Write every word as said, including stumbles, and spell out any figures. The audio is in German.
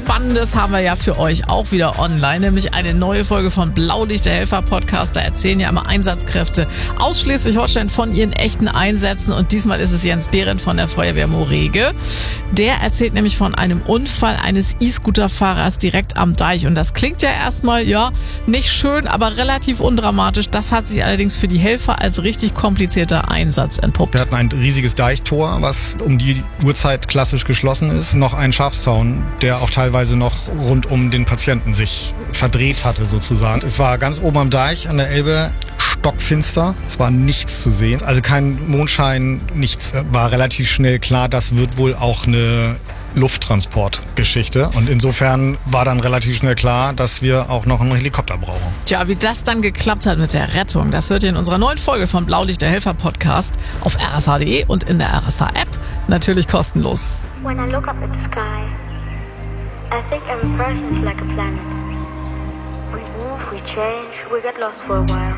Spannendes haben wir ja für euch auch wieder online, nämlich eine neue Folge von Blaulicht, der Helfer-Podcast. Da erzählen ja immer Einsatzkräfte aus Schleswig-Holstein von ihren echten Einsätzen. Und diesmal ist es Jens Behrendt von der Feuerwehr Morege. Der erzählt nämlich von einem Unfall eines E-Scooter-Fahrers direkt am Deich. Und das klingt ja erstmal, ja, nicht schön, aber relativ undramatisch. Das hat sich allerdings für die Helfer als richtig komplizierter Einsatz entpuppt. Wir hatten ein riesiges Deichtor, was um die Uhrzeit klassisch geschlossen ist. Noch ein Schafszaun, der auch teilweise noch rund um den Patienten sich verdreht hatte sozusagen. Es war ganz oben am Deich an der Elbe, stockfinster. Es war nichts zu sehen. Also kein Mondschein, nichts. War relativ schnell klar, das wird wohl auch eine Lufttransportgeschichte. Und insofern war dann relativ schnell klar, dass wir auch noch einen Helikopter brauchen. Tja, wie das dann geklappt hat mit der Rettung, das hört ihr in unserer neuen Folge von Blaulicht, der Helfer-Podcast auf r s h punkt d e und in der R S H-App. Natürlich kostenlos. When I look up at the sky, I think every person's like a planet. We move, we change, we get lost for a while.